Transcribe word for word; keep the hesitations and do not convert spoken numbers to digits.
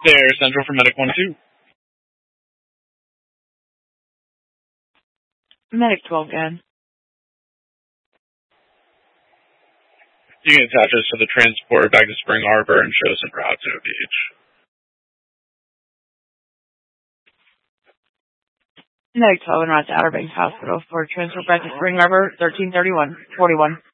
There, Central for Medic one two. Medic twelve again. You can attach us to the transport back to Spring Harbor and show us en route to the beach. Medic twelve en route to Outer Banks Hospital for transport back to Spring Harbor, thirteen thirty-one forty-one.